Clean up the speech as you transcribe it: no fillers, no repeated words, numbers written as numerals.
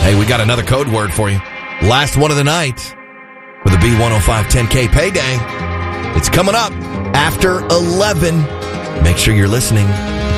Hey, we got another code word for you. Last one of the night for the B105 10K payday. It's coming up after 11. Make sure you're listening.